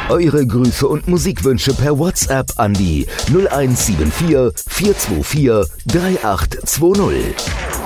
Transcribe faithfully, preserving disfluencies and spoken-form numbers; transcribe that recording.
Eure Grüße und Musikwünsche per WhatsApp an die null eins sieben vier, vier zwei vier, drei acht zwei null.